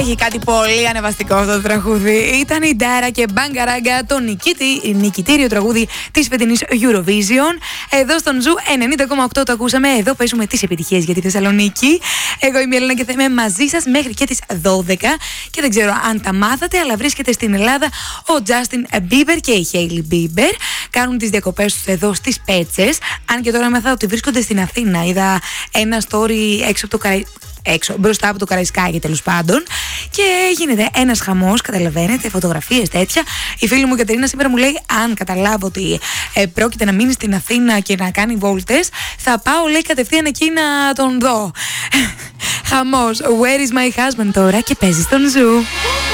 Έχει κάτι πολύ ανεβαστικό αυτό το τραγούδι. Ήταν η Ντάρα και Μπαγκαράγκα, το νικητήριο τραγούδι της φετινής Eurovision. Εδώ στον Ζου 90,8 το ακούσαμε. Εδώ παίζουμε τις επιτυχίες για τη Θεσσαλονίκη. Εγώ είμαι η Έλληνα και θα είμαι μαζί σας μέχρι και τις 12. Και δεν ξέρω αν τα μάθατε, αλλά βρίσκεται στην Ελλάδα ο Justin Bieber και η Hailey Bieber. Κάνουν τις διακοπές τους εδώ στις Πέτσες. Αν και τώρα έμαθα ότι βρίσκονται στην Αθήνα. Είδα ένα story μπροστά από το Καραϊσκάκι, τέλος πάντων. Και γίνεται ένας χαμός, καταλαβαίνετε, φωτογραφίες τέτοια. Η φίλη μου Κατερίνα σήμερα μου λέει: αν καταλάβω ότι πρόκειται να μείνει στην Αθήνα και να κάνει βόλτες, θα πάω, λέει, κατευθείαν εκεί να τον δω. Χαμός. Where is my husband τώρα και παίζει στον Ζου.